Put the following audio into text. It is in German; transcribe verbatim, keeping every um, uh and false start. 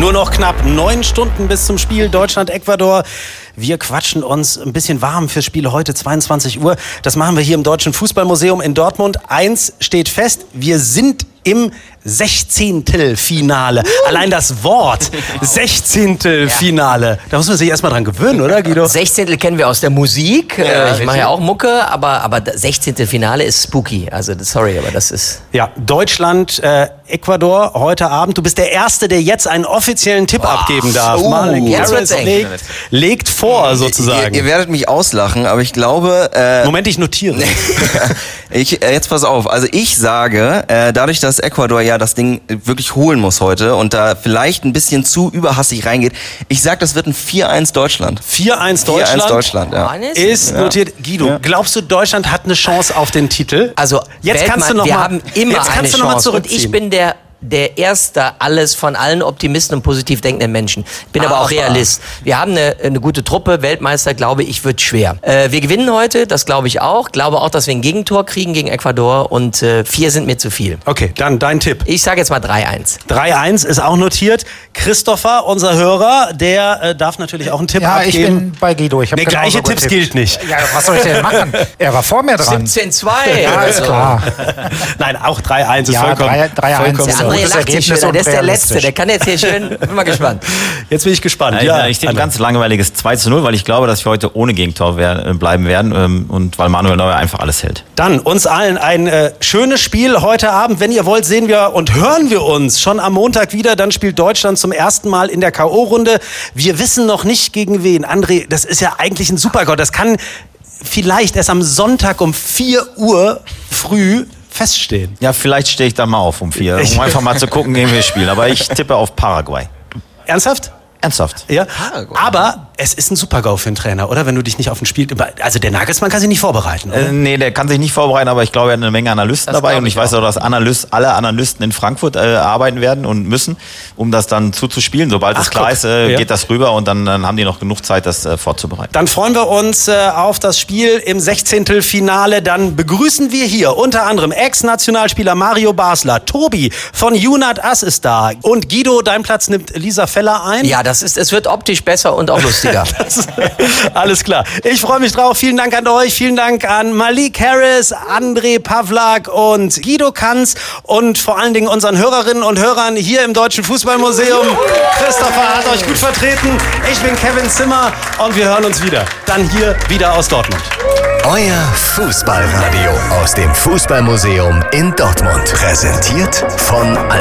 Nur noch knapp neun Stunden bis zum Spiel Deutschland-Ecuador. Wir quatschen uns ein bisschen warm fürs Spiel heute zweiundzwanzig Uhr. Das machen wir hier im Deutschen Fußballmuseum in Dortmund. Eins steht fest, wir sind im Sechzehntelfinale. Uh. Allein das Wort Sechzehntelfinale. Ja. Da muss man sich erstmal dran gewöhnen, oder Guido? Sechzehntel kennen wir aus der Musik. Ja, ich mache ja auch Mucke, aber, aber Sechzehntelfinale ist spooky. Also sorry, aber das ist... Ja, Deutschland, äh, Ecuador heute Abend. Du bist der Erste, der jetzt einen offiziellen Tipp wow. abgeben darf. Uh, Marlon Garrett legt, legt vor, sozusagen. Ihr, ihr werdet mich auslachen, aber ich glaube... Äh, Moment, ich notiere. ich, äh, jetzt pass auf. Also ich sage, äh, dadurch, dass Ecuador ja das Ding wirklich holen muss heute und da vielleicht ein bisschen zu überhassig reingeht, ich sag, das wird ein vier eins Deutschland. vier eins Deutschland? vier eins Deutschland, ja. Ist notiert. Guido, ja. glaubst du, Deutschland hat eine Chance auf den Titel? Also, jetzt Weltmann, kannst du noch wir mal, haben immer jetzt kannst eine du noch mal Chance. Und ich bin der der erste alles von allen Optimisten und positiv denkenden Menschen. Bin aber, aber auch Realist. Wir haben eine, eine gute Truppe. Weltmeister, glaube ich, wird schwer. Äh, wir gewinnen heute, das glaube ich auch. Glaube auch, dass wir ein Gegentor kriegen gegen Ecuador und äh, vier sind mir zu viel. Okay, dann dein Tipp. Ich sage jetzt mal drei eins. drei eins ist auch notiert. Christopher, unser Hörer, der äh, darf natürlich auch einen Tipp ja, abgeben. Ja, ich bin bei Guido. Ich Der gleiche Tipps gilt nicht. Ja, was soll ich denn machen? Er war vor mir dran. siebzehn zwei. Ja, ist klar. Nein, auch drei eins ist ja, vollkommen... drei eins. Der André lacht sich wieder. Der ist der Letzte. Der kann jetzt hier schön... Bin mal gespannt. Jetzt bin ich gespannt. Ja, ja, ich tippe ein ganz langweiliges zwei zu null, weil ich glaube, dass wir heute ohne Gegentor werden, bleiben werden und weil Manuel Neuer einfach alles hält. Dann uns allen ein äh, schönes Spiel heute Abend. Wenn ihr wollt, sehen wir und hören wir uns schon am Montag wieder. Dann spielt Deutschland zum ersten Mal in der K O-Runde. Wir wissen noch nicht gegen wen. André, das ist ja eigentlich ein Supergott. Das kann vielleicht erst am Sonntag um vier Uhr früh feststehen. Ja, vielleicht stehe ich dann mal auf um vier, um einfach mal zu gucken, gegen wen wir spielen. Aber ich tippe auf Paraguay. Ernsthaft? Ernsthaft. Ja. Aber es ist ein Super-GAU für einen Trainer, oder? Wenn du dich nicht auf ein Spiel... Also der Nagelsmann kann sich nicht vorbereiten, oder? Äh, nee, der kann sich nicht vorbereiten, aber ich glaube, er hat eine Menge Analysten das dabei. Und ich, ich weiß auch, dass Analyst, alle Analysten in Frankfurt äh, arbeiten werden und müssen, um das dann zuzuspielen. Sobald Ach, es klar guck. ist, äh, ja. geht das rüber und dann, dann haben die noch genug Zeit, das äh, vorzubereiten. Dann freuen wir uns äh, auf das Spiel im Sechzehntelfinale. Dann begrüßen wir hier unter anderem Ex-Nationalspieler Mario Basler, Tobi von Unat Ass ist da und Guido, dein Platz nimmt Lisa Feller ein. Ja, das ist, es wird optisch besser und auch lustiger. das, alles klar. Ich freue mich drauf. Vielen Dank an euch. Vielen Dank an Malik Harris, André Pavlak und Guido Kanz und vor allen Dingen unseren Hörerinnen und Hörern hier im Deutschen Fußballmuseum. Christopher hat euch gut vertreten. Ich bin Kevin Zimmer und wir hören uns wieder. Dann hier wieder aus Dortmund. Euer Fußballradio aus dem Fußballmuseum in Dortmund. Präsentiert von